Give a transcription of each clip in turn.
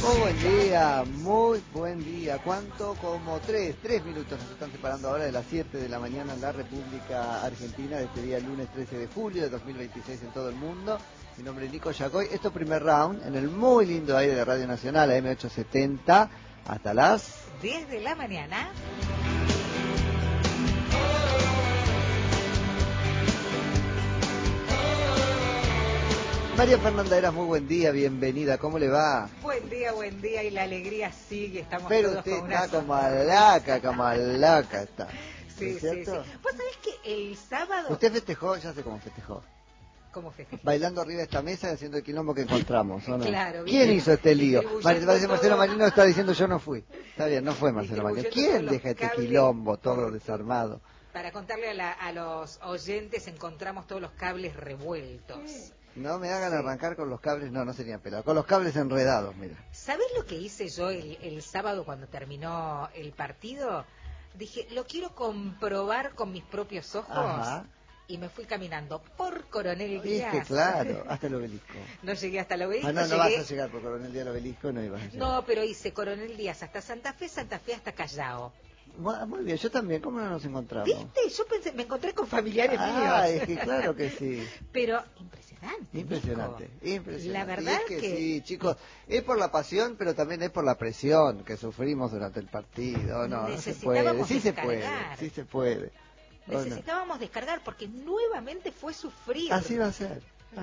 Muy buen día, muy buen día. ¿Cuánto? Como tres minutos nos están separando ahora de las 7 de la mañana en la República Argentina, de este día lunes 13 de julio de 2026 en todo el mundo. Mi nombre es Nico Yacoy. Esto es Primer Round en el muy lindo aire de Radio Nacional, AM870, hasta las 10 de la mañana. María Fernanda Eras, muy buen día, bienvenida, ¿cómo le va? Buen día, y la alegría sigue, estamos Pero todos usted con una está sonrisa. como alaca está. Sí, ¿No es cierto? sí. Vos sabés que el sábado... Usted festejó, ya sé cómo festejó. ¿Cómo festejé? Bailando arriba de esta mesa y haciendo el quilombo que encontramos, ¿o no? Claro. ¿Quién hizo este lío? Parece Marcelo todo... Marino está diciendo yo no fui. Está bien, no fue Marcelo Marino. ¿Quién deja este cables quilombo todo desarmado? Para contarle a los oyentes, encontramos todos los cables revueltos. No me hagan arrancar con los cables, no serían pelados, con los cables enredados, mira. ¿Sabés lo que hice yo el sábado cuando terminó el partido? Dije, lo quiero comprobar con mis propios ojos. Ajá. Y me fui caminando por Coronel Díaz. Viste, claro, hasta el Obelisco. No llegué hasta el Obelisco. No vas a llegar por Coronel Díaz al Obelisco, no ibas a llegar. No, pero hice Coronel Díaz hasta Santa Fe hasta Callao. Muy bien, yo también, ¿cómo no nos encontramos? ¿Viste? Yo pensé, me encontré con familiares míos. míos. Es que claro que sí. Pero impresionante. Impresionante. La verdad es que sí, chicos, es por la pasión, pero también es por la presión que sufrimos durante el partido. No se puede. Sí se puede. Necesitábamos descargar porque nuevamente fue sufrir. Así va a ser.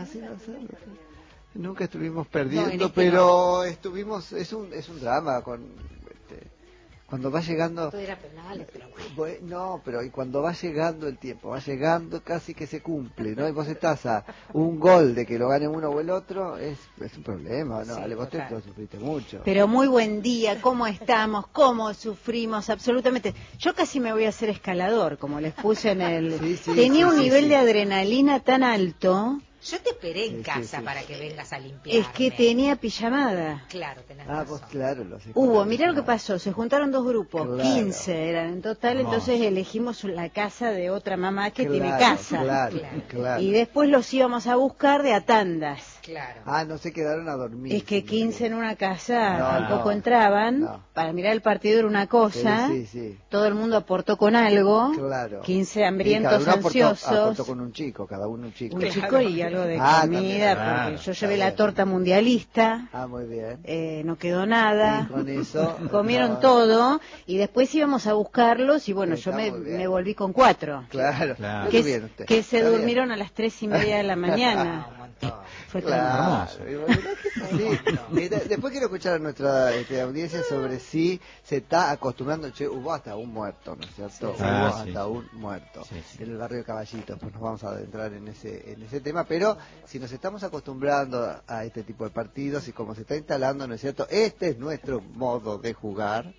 Nunca estuvimos perdiendo, pero estuvimos, es un drama cuando va llegando... Todo era penales, pero bueno. No, pero y cuando va llegando el tiempo, va llegando casi que se cumple, ¿no? Y vos estás a un gol de que lo gane uno o el otro, es un problema, ¿no? Sí, Ale, vos te lo sufriste mucho. Pero muy buen día, ¿cómo estamos? ¿Cómo sufrimos? Absolutamente. Yo casi me voy a hacer escalador, como les puse en el... Tenía un nivel de adrenalina tan alto... Yo te esperé en casa para que vengas a limpiar. Es que tenía pijamada. Claro, tenés razón. Vos claro. Mirá lo que pasó, se juntaron dos grupos, claro. 15 eran en total, entonces elegimos la casa de otra mamá que tiene casa. Claro. Y después los íbamos a buscar de a tandas. Claro. No se quedaron a dormir. Es que 15 en una casa tampoco entraban. Para mirar el partido era una cosa. Sí. Todo el mundo aportó con algo. Claro. 15 hambrientos, ansiosos. Aportó con un chico, cada uno un chico. Un chico y algo de comida, porque yo llevé la torta mundialista. Muy bien. No quedó nada. Y con eso. Comieron todo. Y después íbamos a buscarlos. Y bueno, yo me volví con 4. Claro. Que se durmieron a las 3:30 de la mañana. Fue hermoso. Después quiero escuchar a nuestra audiencia sobre si se está acostumbrando. Hubo hasta un muerto, ¿no es cierto? Hasta un muerto en el barrio de Caballitos. Pues nos vamos a adentrar en ese tema, pero si nos estamos acostumbrando a este tipo de partidos y como se está instalando, ¿no es cierto? Este es nuestro modo de jugar.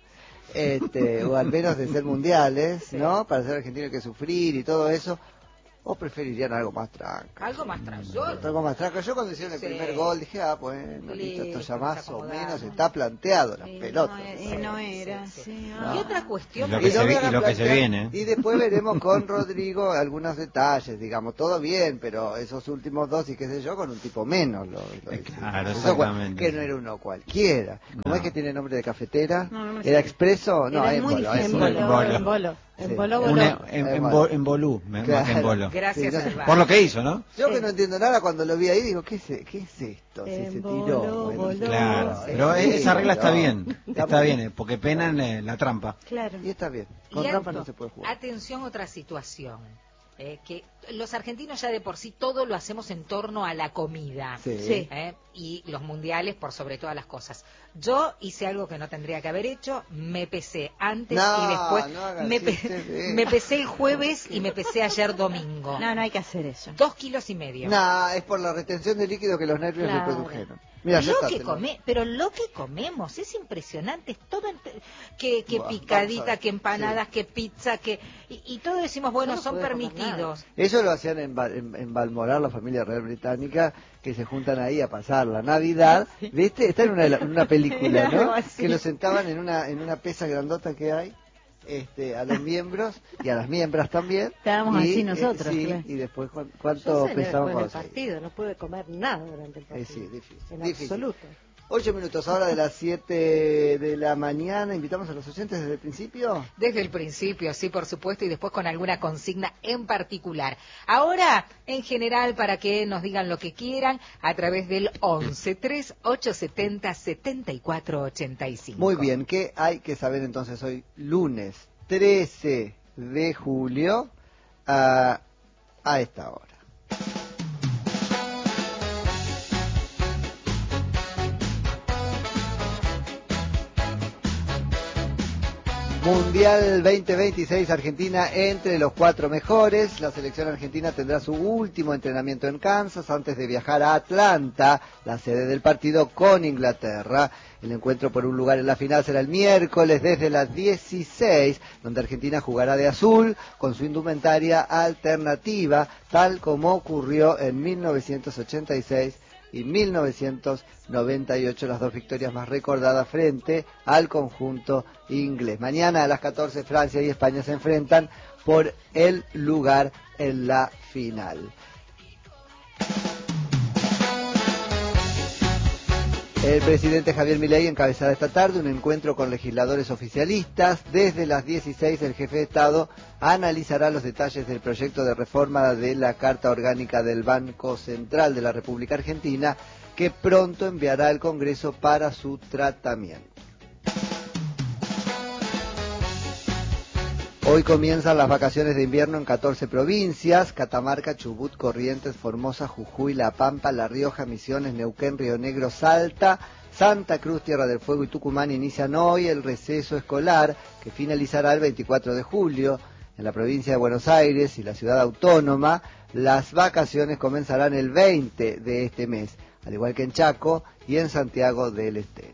O al menos de ser mundiales, ¿no? Para ser argentino hay que sufrir y todo eso. ¿O preferirían algo más tranca? Algo más tranca. Yo cuando hicieron el primer gol dije, bueno, listo, esto ya más o menos está planteado, las pelotas. No era. Y otra cuestión... Y lo que se viene. Y después veremos con Rodrigo algunos detalles, digamos, todo bien, pero esos últimos dos y qué sé yo, con un tipo menos. Claro, exactamente. Que no era uno cualquiera. ¿Cómo es que tiene nombre de cafetera? ¿Era Expreso? No, en Bolo. En Bolú, más que en Bolo. Gracias, por lo que hizo, ¿no? Yo que no entiendo nada cuando lo vi ahí digo, ¿qué es esto? Si se tiró. Claro, pero esa regla está bien, porque penan la trampa. Claro. Y está bien, con trampa no se puede jugar. Atención, otra situación. Que los argentinos ya de por sí todo lo hacemos en torno a la comida. Y los mundiales por sobre todas las cosas. Yo hice algo que no tendría que haber hecho, me pesé antes y después, me pesé el jueves y me pesé ayer domingo. No hay que hacer eso. 2,5 kilos. Es por la retención de líquido que los nervios le produjeron. Mira, pero lo que comemos es impresionante, es todo que picadita, que empanadas, que pizza, y todo decimos, bueno, son permitidos. Eso lo hacían en Balmoral, la familia real británica, que se juntan ahí a pasar la Navidad, ¿viste? Está en una película, ¿no? Que lo sentaban en una pesa grandota que hay. A los miembros y a las miembras también. Estábamos así nosotros. Claro. Y después, ¿cuánto pesamos? Después del partido, no pude comer nada durante el partido. Difícil. En absoluto. 8 minutos, ahora de las 7 de la mañana. ¿Invitamos a los oyentes desde el principio? Desde el principio, sí, por supuesto, y después con alguna consigna en particular. Ahora, en general, para que nos digan lo que quieran, a través del 11-3870-7485. Muy bien, ¿qué hay que saber entonces hoy, lunes 13 de julio, a esta hora? Mundial 2026, Argentina entre los 4 mejores. La selección argentina tendrá su último entrenamiento en Kansas antes de viajar a Atlanta, la sede del partido, con Inglaterra. El encuentro por un lugar en la final será el miércoles desde las 16, donde Argentina jugará de azul con su indumentaria alternativa, tal como ocurrió en 1986 y 1998, las dos victorias más recordadas frente al conjunto inglés. Mañana a las 14, Francia y España se enfrentan por el lugar en la final. El presidente Javier Milei encabezará esta tarde un encuentro con legisladores oficialistas. Desde las 16, el jefe de Estado analizará los detalles del proyecto de reforma de la Carta Orgánica del Banco Central de la República Argentina, que pronto enviará al Congreso para su tratamiento. Hoy comienzan las vacaciones de invierno en 14 provincias: Catamarca, Chubut, Corrientes, Formosa, Jujuy, La Pampa, La Rioja, Misiones, Neuquén, Río Negro, Salta, Santa Cruz, Tierra del Fuego y Tucumán inician hoy el receso escolar, que finalizará el 24 de julio. En la provincia de Buenos Aires y la ciudad autónoma, las vacaciones comenzarán el 20 de este mes, al igual que en Chaco y en Santiago del Estero.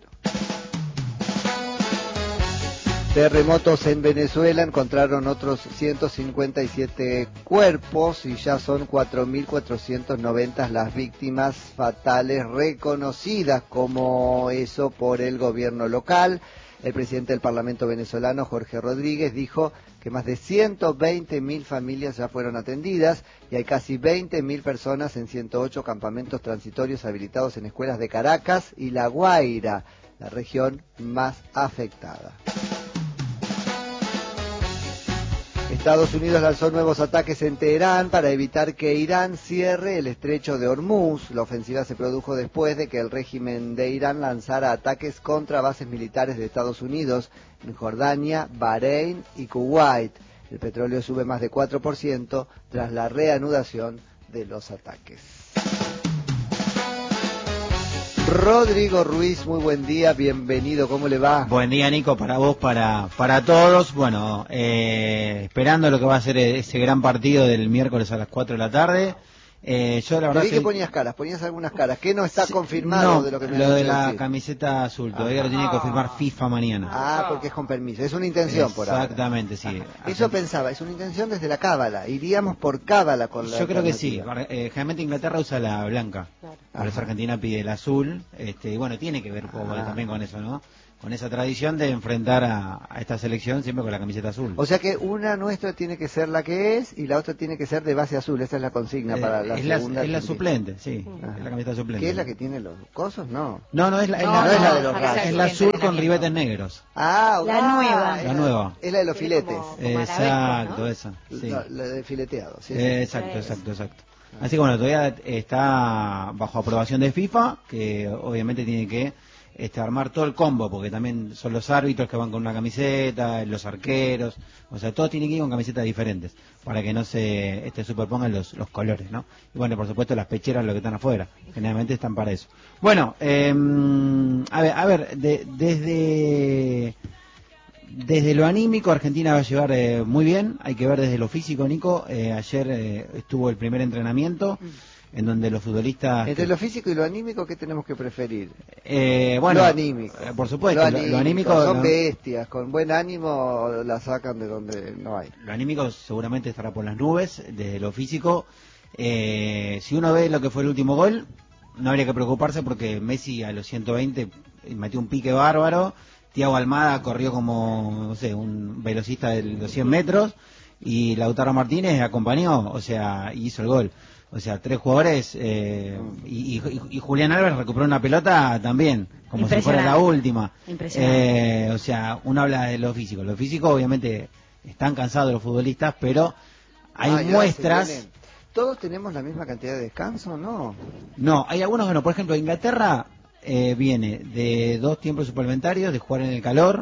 Terremotos en Venezuela: encontraron otros 157 cuerpos y ya son 4.490 las víctimas fatales reconocidas como eso por el gobierno local. El presidente del Parlamento venezolano, Jorge Rodríguez, dijo que más de 120.000 familias ya fueron atendidas y hay casi 20.000 personas en 108 campamentos transitorios habilitados en escuelas de Caracas y La Guaira, la región más afectada. Estados Unidos lanzó nuevos ataques en Teherán para evitar que Irán cierre el estrecho de Hormuz. La ofensiva se produjo después de que el régimen de Irán lanzara ataques contra bases militares de Estados Unidos en Jordania, Bahrein y Kuwait. El petróleo sube más de 4% tras la reanudación de los ataques. Rodrigo Ruiz, muy buen día, bienvenido, ¿cómo le va? Buen día, Nico, para vos, para todos. Bueno, esperando lo que va a ser ese gran partido del miércoles a las 4 de la tarde. Yo la verdad vi que ponías algunas caras. ¿Qué no está confirmado no, de lo que me lo de la decir? Camiseta azul, todavía lo tiene que confirmar FIFA mañana. Ah, porque es con permiso, es una intención por ahora. Exactamente, sí. Eso pensaba, es una intención desde la cábala, iríamos por cábala con la... Yo creo que sí, generalmente Inglaterra usa la blanca, por eso Argentina pide el azul, y bueno, tiene que ver un poco también con eso, ¿no? Con esa tradición de enfrentar a esta selección siempre con la camiseta azul. O sea que una nuestra tiene que ser la que es y la otra tiene que ser de base azul. Esa es la consigna para la segunda. Es la suplente, sí. Es la camiseta suplente. ¿Qué es la que tiene los cosos? No. No, es la de los rayos. Es la azul con ribetes negros. La nueva. La nueva. Es la de los filetes. Como Exacto, ¿no? esa. Sí. La de fileteado. Sí, Exacto. Así que bueno, todavía está bajo aprobación de FIFA, que obviamente tiene que armar todo el combo, porque también son los árbitros que van con una camiseta, los arqueros, o sea, todos tienen que ir con camisetas diferentes, para que no se superpongan los colores, ¿no? Y bueno, por supuesto las pecheras, lo que están afuera, generalmente están para eso. Bueno, a ver, desde lo anímico, Argentina va a llevar muy bien, hay que ver desde lo físico, Nico. Ayer estuvo el primer entrenamiento, en donde los futbolistas... Entre lo físico y lo anímico, ¿qué tenemos que preferir? Bueno, lo anímico. Por supuesto, lo anímico son bestias, con buen ánimo la sacan de donde no hay. Lo anímico seguramente estará por las nubes. Desde lo físico, si uno ve lo que fue el último gol, no habría que preocuparse, porque Messi a los 120 metió un pique bárbaro, Thiago Almada corrió como, no sé, un velocista de los 100 metros, y Lautaro Martínez acompañó, o sea, hizo el gol. O sea, 3 jugadores y Julián Álvarez recuperó una pelota también, como si fuera la última. Impresionante. O sea, uno habla de lo físico. Lo físico, obviamente, están cansados los futbolistas, pero hay muestras. ¿Todos tenemos la misma cantidad de descanso, no? No, hay algunos que no. Por ejemplo, Inglaterra viene de 2 tiempos suplementarios, de jugar en el calor.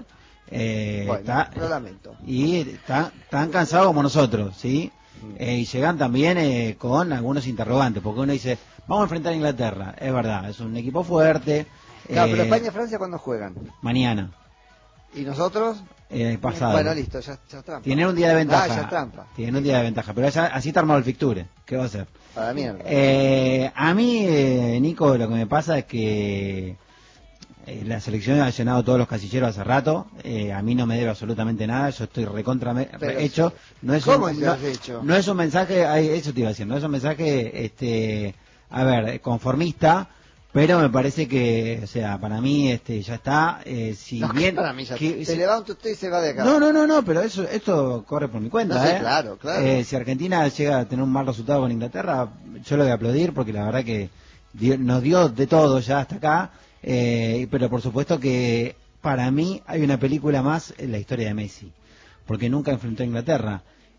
Lo lamento. Y están cansados como nosotros, ¿sí? Y llegan también con algunos interrogantes, porque uno dice, vamos a enfrentar a Inglaterra. Es verdad, es un equipo fuerte. Claro, pero España y Francia, ¿cuándo juegan? Mañana. ¿Y nosotros? Pasado. Bueno, listo, ya trampa. Tienen un día de ventaja. Ya trampa. Tienen un día de ventaja, pero así está armado el fixture. ¿Qué va a hacer? Para mierda. A mí, Nico, lo que me pasa es que la selección ha llenado todos los casilleros hace rato. A mí no me debe absolutamente nada. Yo estoy recontra hecho. No es ¿Cómo un, estás hecho? No es un mensaje, eso te iba a decir, no es un mensaje, conformista. Pero me parece que, o sea, para mí ya está. Si no, bien para mí ya se levanta usted y se va de acá. No, pero esto corre por mi cuenta. No, sí, claro. Si Argentina llega a tener un mal resultado con Inglaterra, yo lo voy a aplaudir porque la verdad que nos dio de todo ya hasta acá. Pero por supuesto que para mí hay una película más en la historia de Messi, porque nunca enfrentó a Inglaterra.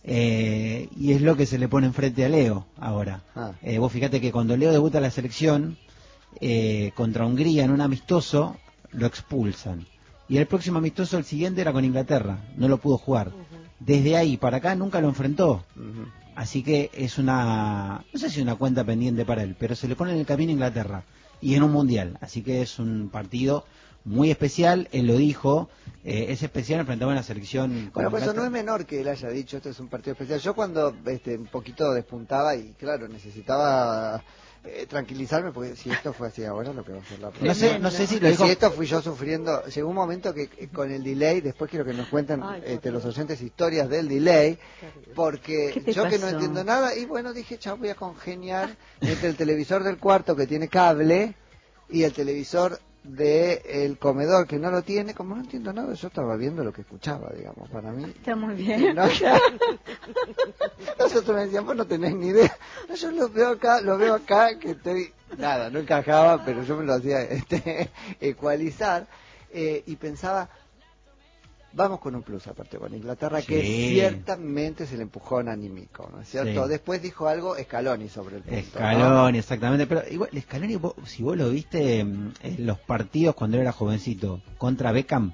Y es lo que se le pone enfrente a Leo ahora. Vos fíjate que cuando Leo debuta en la selección contra Hungría en un amistoso, lo expulsan. Y el próximo amistoso, el siguiente, era con Inglaterra. No lo pudo jugar. Desde ahí para acá nunca lo enfrentó. Así que es no sé si una cuenta pendiente para él, pero se le pone en el camino a Inglaterra. Y en un mundial. Así que es un partido muy especial. Él lo dijo. Es especial enfrentar a una selección. Bueno, pues eso no es menor que él haya dicho esto es un partido especial. Yo cuando un poquito despuntaba y claro, necesitaba tranquilizarme, porque si esto fue así ahora, lo que va a ser la próxima. No sé si lo dijo. Si esto fui yo sufriendo, llegó un momento que con el delay, después quiero que nos cuenten los oyentes historias del delay, porque yo que no entiendo nada, y bueno, dije, chao, voy a congeniar entre el televisor del cuarto que tiene cable y el televisor del comedor que no lo tiene. Como no entiendo nada, yo estaba viendo lo que escuchaba, digamos, para mí. Está muy bien. Nosotros me decían, vos no tenés ni idea. No, yo lo veo acá, que estoy, nada, no encajaba, pero yo me lo hacía ecualizar, y pensaba, vamos con un plus aparte con Inglaterra, que ciertamente se le empujó un anímico, ¿no es cierto? Sí. Después dijo algo Scaloni sobre el punto. Scaloni, ¿no? Exactamente, pero igual Scaloni, si vos lo viste en los partidos cuando era jovencito contra Beckham,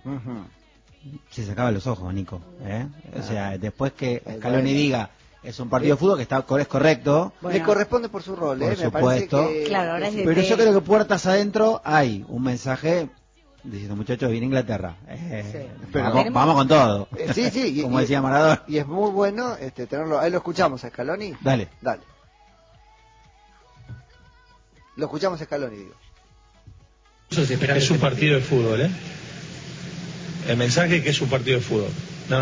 se sacaba los ojos, Nico. O sea, después que Scaloni diga es un partido de fútbol que es correcto. Bueno, le corresponde por su rol, por supuesto. Que, claro, ahora pero yo creo que puertas adentro hay un mensaje diciendo, muchachos, viene Inglaterra. Vamos con todo. Sí, como decía Maradona. Y es muy bueno tenerlo. Ahí lo escuchamos a Scaloni. Dale. Lo escuchamos a Scaloni, digo. Es un partido de fútbol, ¿eh? El mensaje es que es un partido de fútbol.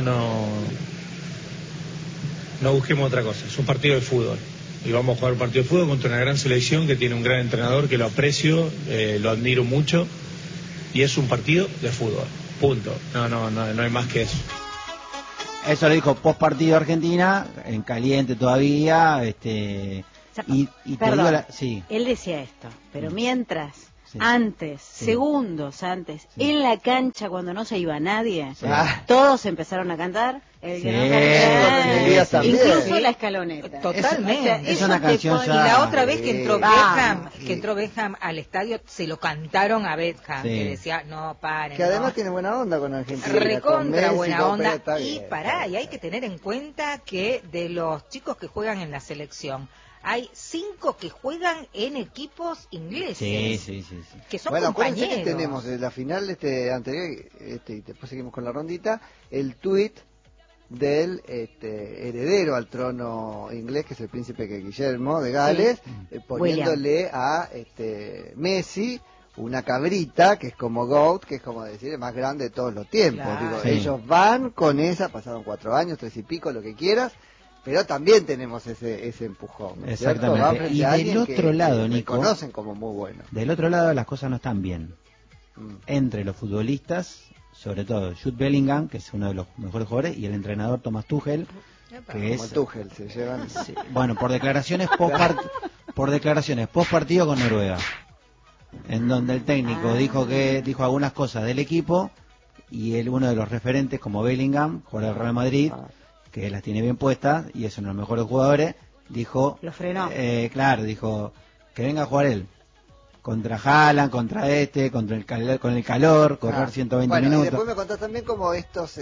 No busquemos otra cosa. Es un partido de fútbol. Y vamos a jugar un partido de fútbol contra una gran selección que tiene un gran entrenador que lo aprecio, lo admiro mucho. Y es un partido de fútbol, punto. No hay más que eso. Eso lo dijo post partido Argentina, en caliente todavía, y perdón, te digo él decía esto, pero mientras, segundos antes, en la cancha cuando no se iba nadie, todos empezaron a cantar. Incluso la escaloneta. Totalmente. Es una canción ya. Y la otra vez que entró Beckham al estadio, se lo cantaron a Beckham, que decía, no, paren. Que además tiene buena onda con Argentina. Recontra buena onda. Y hay que tener en cuenta que de los chicos que juegan en la selección, hay 5 que juegan en equipos ingleses. Sí. Que son compañeros. Que tenemos de la final anterior, y después seguimos con la rondita, el tuit del heredero al trono inglés, que es el príncipe Guillermo de Gales, poniéndole a Messi una cabrita, que es como GOAT, que es como decir el más grande de todos los tiempos. Claro. Ellos van con esa, pasaron 4 años, 3 y pico, lo que quieras, pero también tenemos ese empujón, ¿no? Exactamente. Y del otro lado, Nico, conocen como muy bueno. Del otro lado las cosas no están bien. Entre los futbolistas, sobre todo Jude Bellingham, que es uno de los mejores jugadores, y el entrenador Thomas Tuchel, que como Tuchel se llevan. Sí, bueno, por declaraciones post partido con Noruega, en donde el técnico dijo algunas cosas del equipo y uno de los referentes como Bellingham, jugador del Real Madrid, que las tiene bien puestas y es uno de los mejores jugadores, dijo, lo frenó. Claro, dijo que venga a jugar él. Contra Haaland, contra con el calor, correr 120 minutos. Y después me contás también como estos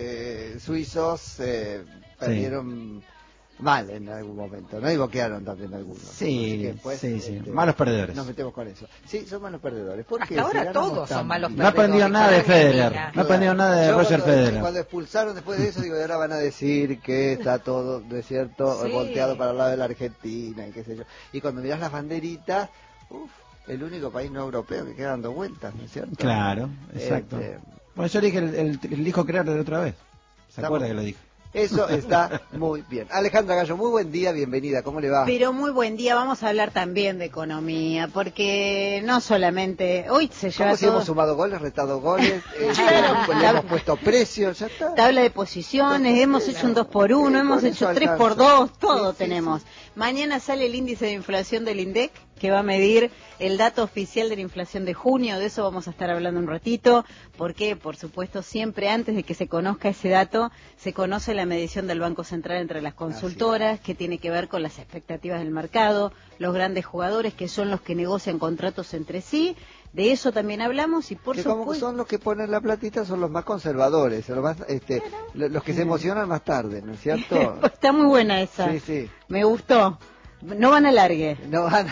suizos perdieron mal en algún momento, ¿no? Y boquearon también algunos. Sí, después, sí. Malos perdedores. Nos metemos con eso. Sí, son malos perdedores. Hasta ahora todos son malos perdedores. No aprendieron nada de Federer. No aprendieron nada de Roger Federer. Cuando expulsaron después de eso, digo, ahora van a decir que está todo, ¿no es cierto?, volteado para el lado de la Argentina y qué sé yo. Y cuando mirás las banderitas, el único país no europeo que queda dando vueltas, ¿no es cierto? Claro, exacto. Bueno, yo dije el dijo crear de otra vez. ¿Se acuerda que lo dije? Eso está muy bien. Alejandra Gallo, muy buen día, bienvenida, ¿cómo le va? Pero muy buen día, vamos a hablar también de economía, porque no solamente... Hoy se lleva ¿Cómo si hemos sumado goles, restado goles? Le hemos puesto precios, ya está. Tabla de posiciones, hemos hecho un 2x1, hemos hecho 3x2, todo tenemos. Mañana sale el índice de inflación del INDEC, que va a medir el dato oficial de la inflación de junio, de eso vamos a estar hablando un ratito, porque por supuesto siempre antes de que se conozca ese dato, se conoce la medición del Banco Central entre las consultoras, que tiene que ver con las expectativas del mercado, los grandes jugadores que son los que negocian contratos entre sí, de eso también hablamos y por supuesto... Como son los que ponen la platita, son los más conservadores, los que se emocionan más tarde, ¿no es cierto? Está muy buena esa, sí. Me gustó. No van a largue. No van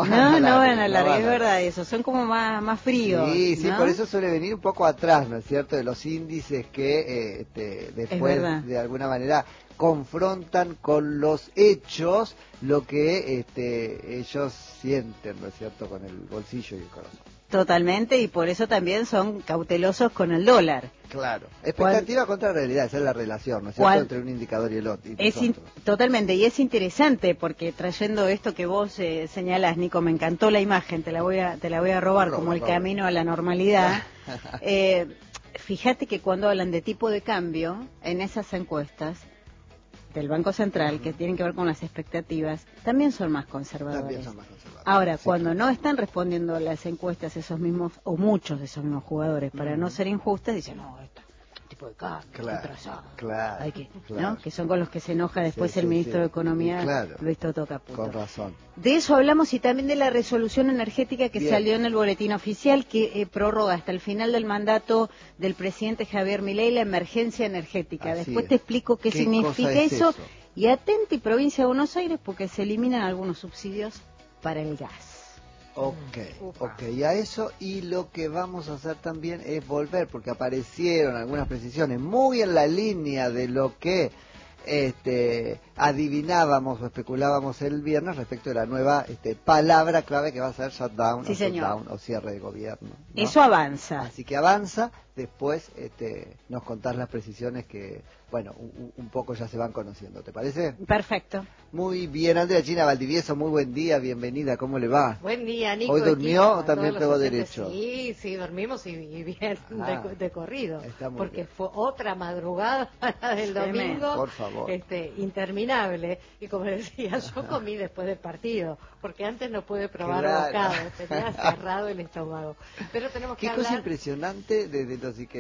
a largue, es verdad eso, son como más fríos. Sí, ¿no? por eso suele venir un poco atrás, ¿no es cierto?, de los índices que después de alguna manera confrontan con los hechos lo que ellos sienten, ¿no es cierto?, con el bolsillo y el corazón. Totalmente, y por eso también son cautelosos con el dólar. Claro, expectativa contra realidad, esa es la relación, ¿no es cierto?, entre un indicador y el otro. Totalmente, y es interesante porque trayendo esto que vos señalás, Nico, me encantó la imagen, te la voy a robar como el camino a la normalidad. Fíjate que cuando hablan de tipo de cambio, en esas encuestas del Banco Central, que tienen que ver con las expectativas, también son más conservadores. Ahora, cuando no están respondiendo a las encuestas esos mismos, o muchos de esos mismos jugadores, para no ser injustas, dicen, no, tipo de cambio, claro, ¿no? Que son con los que se enoja después el ministro de Economía, Luis Toto Caputo. Con razón. De eso hablamos y también de la resolución energética que salió en el boletín oficial, que prorroga hasta el final del mandato del presidente Javier Milei la emergencia energética. Después te explico qué significa eso. Y atenti provincia de Buenos Aires porque se eliminan algunos subsidios para el gas. Ok, y a eso, y lo que vamos a hacer también es volver, porque aparecieron algunas precisiones muy en la línea de lo que adivinábamos o especulábamos el viernes respecto de la nueva palabra clave que va a ser shutdown, o cierre de gobierno, ¿no? Eso avanza. Así que avanza, después nos contás las precisiones que, bueno, un poco ya se van conociendo, ¿te parece? Perfecto. Muy bien, Andrea China Valdivieso, muy buen día, bienvenida, ¿cómo le va? Buen día, Nico. ¿Hoy durmió o también pegó derecho? Sí, dormimos y bien de corrido, porque bien. Fue otra madrugada del domingo, por favor. Interminable, y como decía, yo comí después del partido, porque antes no pude probar bocados, tenía cerrado el estómago. Pero tenemos que Qué cosa impresionante desde los